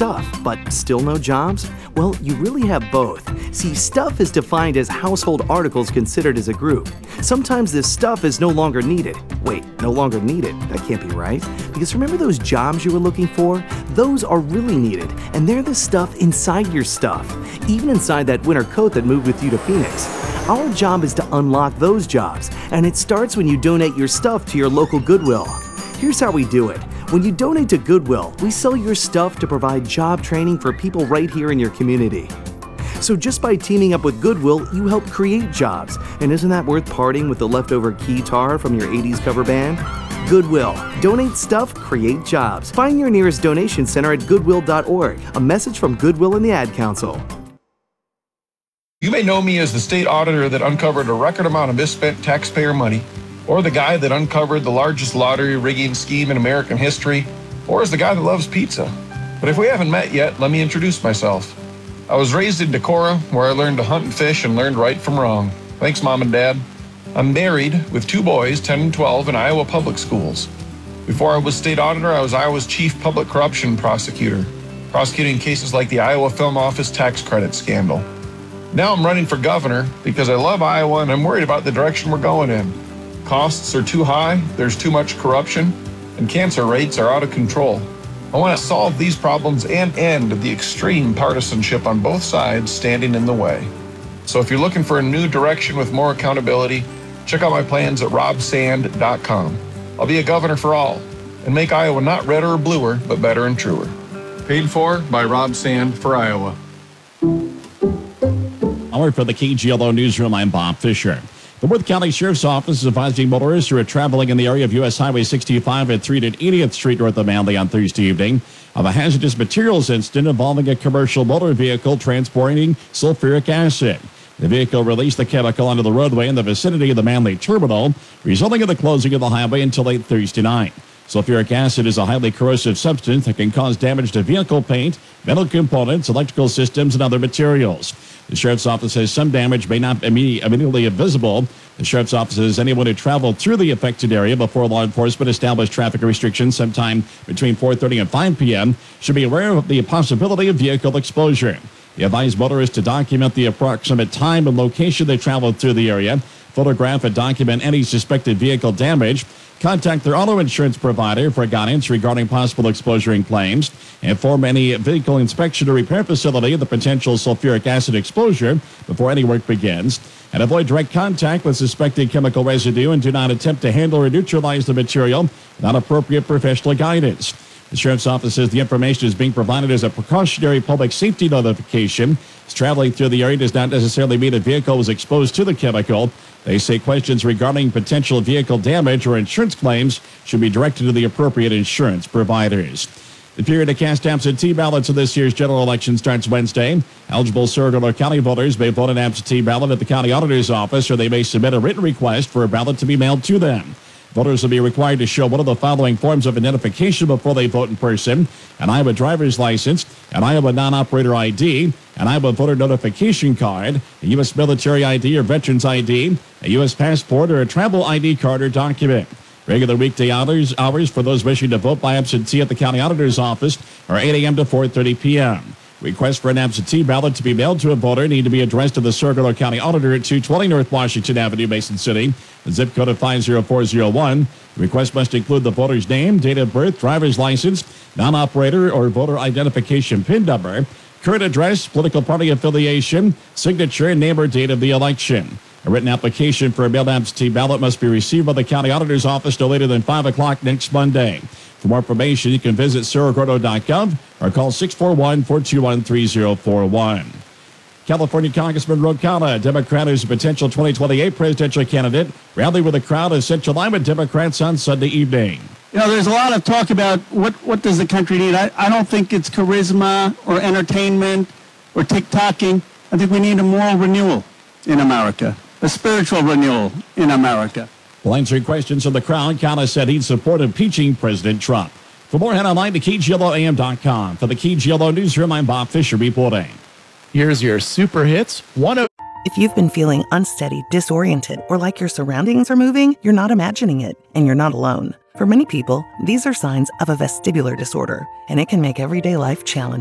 stuff, but still no jobs? Well, you really have both. See, stuff is defined as household articles considered as a group. Sometimes this stuff is no longer needed. Wait, no longer needed? That can't be right. Because remember those jobs you were looking for? Those are really needed, and they're the stuff inside your stuff. Even inside that winter coat that moved with you to Phoenix. Our job is to unlock those jobs, and it starts when you donate your stuff to your local Goodwill. Here's how we do it. When you donate to Goodwill, we sell your stuff to provide job training for people right here in your community. So just by teaming up with Goodwill, you help create jobs. And isn't that worth parting with the leftover guitar from your 80s cover band? Goodwill. Donate stuff, create jobs. Find your nearest donation center at goodwill.org. A message from Goodwill and the Ad Council. You may know me as the state auditor that uncovered a record amount of misspent taxpayer money, or the guy that uncovered the largest lottery rigging scheme in American history, or as the guy that loves pizza. But if we haven't met yet, let me introduce myself. I was raised in Decorah, where I learned to hunt and fish and learned right from wrong. Thanks, Mom and Dad. I'm married with 2 boys, 10 and 12, in Iowa public schools. Before I was state auditor, I was Iowa's chief public corruption prosecutor, prosecuting cases like the Iowa Film Office tax credit scandal. Now I'm running for governor because I love Iowa and I'm worried about the direction we're going in. Costs are too high, there's too much corruption, and cancer rates are out of control. I want to solve these problems and end the extreme partisanship on both sides standing in the way. So if you're looking for a new direction with more accountability, check out my plans at robsand.com. I'll be a governor for all and make Iowa not redder or bluer, but better and truer. Paid for by Rob Sand for Iowa. For the KGLO Newsroom, I'm Bob Fisher. The Worth County Sheriff's Office is advising motorists who are traveling in the area of U.S. Highway 65 at 3 and 80th Street north of Manly on Thursday evening of a hazardous materials incident involving a commercial motor vehicle transporting sulfuric acid. The vehicle released the chemical onto the roadway in the vicinity of the Manly Terminal, resulting in the closing of the highway until late Thursday night. Sulfuric acid is a highly corrosive substance that can cause damage to vehicle paint, metal components, electrical systems, and other materials. The Sheriff's Office says some damage may not be immediately visible. The Sheriff's Office says anyone who traveled through the affected area before law enforcement established traffic restrictions sometime between 4:30 and 5 p.m. should be aware of the possibility of vehicle exposure. They advise motorists to document the approximate time and location they traveled through the area, photograph and document any suspected vehicle damage, contact their auto insurance provider for guidance regarding possible exposure and claims, inform any vehicle inspection or repair facility of the potential sulfuric acid exposure before any work begins, and avoid direct contact with suspected chemical residue and do not attempt to handle or neutralize the material without appropriate professional guidance. The Sheriff's Office says the information is being provided as a precautionary public safety notification. Traveling through the area does not necessarily mean a vehicle was exposed to the chemical. They say questions regarding potential vehicle damage or insurance claims should be directed to the appropriate insurance providers. The period to cast absentee ballots in this year's general election starts Wednesday. Eligible Saragordo County voters may vote an absentee ballot at the county auditor's office, or they may submit a written request for a ballot to be mailed to them. Voters will be required to show one of the following forms of identification before they vote in person: an Iowa driver's license, an Iowa non-operator ID, an Iowa voter notification card, a U.S. military ID or veterans ID, a U.S. passport, or a travel ID card or document. Regular weekday hours for those wishing to vote by absentee at the county auditor's office are 8 a.m. to 4:30 p.m. Requests for an absentee ballot to be mailed to a voter need to be addressed to the Saragordo County Auditor at 220 North Washington Avenue, Mason City, the zip code of 50401. The request must include the voter's name, date of birth, driver's license, non-operator or voter identification PIN number, current address, political party affiliation, signature, and name or date of the election. A written application for a mailed absentee ballot must be received by the county auditor's office no later than 5 o'clock next Monday. For more information, you can visit saragordo.gov or call 641-421-3041. California Congressman Ro Khanna, Democrat who's a potential 2028 presidential candidate, rallied with a crowd of Central Iowa Democrats on Sunday evening. You know, there's a lot of talk about what does the country need. I don't think it's charisma or entertainment or TikToking. I think we need a moral renewal in America, a spiritual renewal in America. While answering questions from the crowd, Khanna said he'd support impeaching President Trump. For more, head online to KGLOAM.com. For the KGLO Newsroom, I'm Bob Fisher reporting. Here's your super hits. If you've been feeling unsteady, disoriented, or like your surroundings are moving, you're not imagining it, and you're not alone. For many people, these are signs of a vestibular disorder, and it can make everyday life challenging.